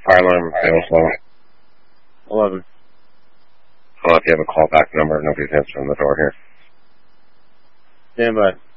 Fire alarm fails low. 11. Well, if you have a callback number, nobody's answering the door here. Stand by.